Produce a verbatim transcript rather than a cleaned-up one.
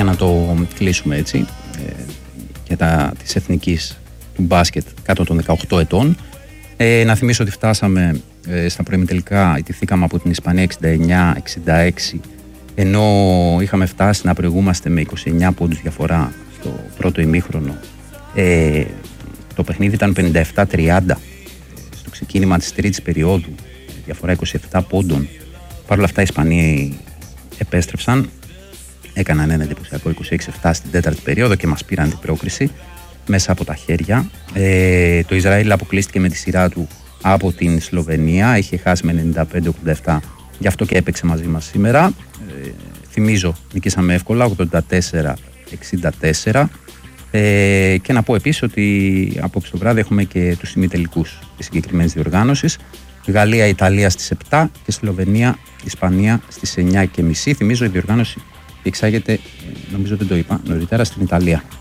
για να το κλείσουμε έτσι, ε, για τα της εθνικής του μπάσκετ κάτω των δεκαοκτώ ετών. Ε, να θυμίσω ότι φτάσαμε ε, στα προημιτελικά, ιτηθήκαμε από την Ισπανία εξήντα εννιά εξήντα έξι, ενώ είχαμε φτάσει να προηγούμαστε με είκοσι εννιά πόντους διαφορά στο πρώτο ημίχρονο. Ε, το παιχνίδι ήταν πενήντα επτά τριάντα στο ξεκίνημα της τρίτης περίοδου, διαφορά είκοσι επτά πόντων. Παρ' όλα αυτά οι Ισπανοί επέστρεψαν, έκαναν ένα εντυπωσιακό είκοσι έξι επτά στην τέταρτη περίοδο και μας πήραν την πρόκριση μέσα από τα χέρια. Ε, το Ισραήλ αποκλείστηκε με τη σειρά του από την Σλοβενία, είχε χάσει με ενενήντα πέντε ογδόντα επτά, γι' αυτό και έπαιξε μαζί μας σήμερα. Ε, θυμίζω, νικήσαμε εύκολα, ογδόντα τέσσερα εξήντα τέσσερα. Ε, και να πω επίσης ότι απόψε το βράδυ έχουμε και τους ημιτελικούς της συγκεκριμένης διοργάνωσης. Γαλλία-Ιταλία στις επτά και Σλοβενία-Ισπανία στις εννιά και μισή. Θυμίζω η διοργάνωση διεξάγεται, νομίζω δεν το είπα νωρίτερα, στην Ιταλία.